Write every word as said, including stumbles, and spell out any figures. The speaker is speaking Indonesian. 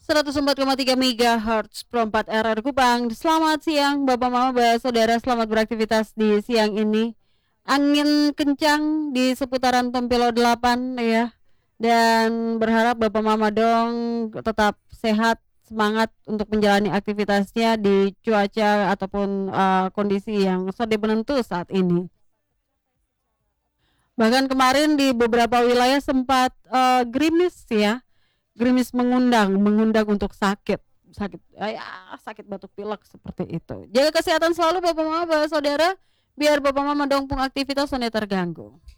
seratus empat koma tiga megahertz Pro empat R R Kupang. Selamat siang Bapak Mama, Bapak Saudara, selamat beraktivitas di siang ini. Angin kencang di seputaran Tempelo delapan ya. Dan berharap Bapak Mama dong tetap sehat, semangat untuk menjalani aktivitasnya di cuaca ataupun uh, kondisi yang sedang menentu saat ini. Bahkan kemarin di beberapa wilayah sempat uh, gerimis ya. Gerimis mengundang, mengundang untuk sakit, sakit, ya sakit batuk pilek seperti itu. Jaga kesehatan selalu Bapak Mama, Bapak Saudara, biar Bapak Mama dongpung aktivitas tidak terganggu.